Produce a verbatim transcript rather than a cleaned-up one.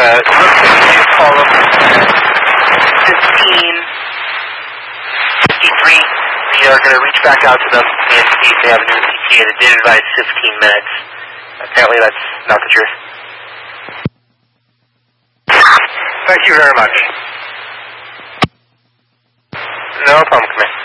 Uh, looks like we should call them fifteen fifty-three. We are going to reach back out to them and see if they have a new E T A that did advise fifteen minutes. Apparently that's not the truth. Thank you very much. No problem, Commander.